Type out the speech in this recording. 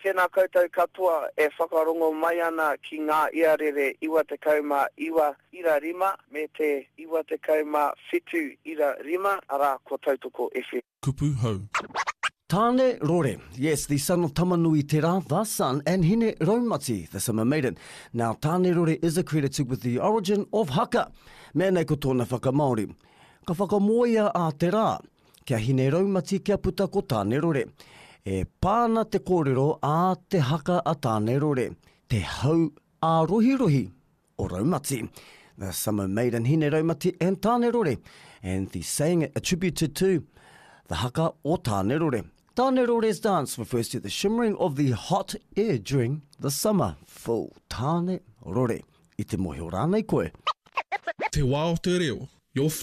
tēnā koutou katoa e whakarongo mai ana ki ngā iarere 29 ira rima me te 27 ira rima, ara ko Tautoko FM. Kupu hau. Tāne Rore, yes, the son of Tamanui Te Rā, the son, and Hine Raumati, the summer maiden. Now, Tāne Rore is accredited with the origin of haka. Mēnei ko tōna whakamaori. Ka whakamoia a Te Rā, kia Hine Raumati kia puta ko Tāne Rore. E pāna te kōrero a te haka a Tāne Rore. Te hau a rohi o Raumati. The summer maiden Hine Raumati and Tāne Rore. And the saying attributed to the haka o Tāne Rore. Tāne Rore's dance refers to the shimmering of the hot air during the summer. Full Tāne Rore. I te mohi o rānei koe. Te wā o te reo. Your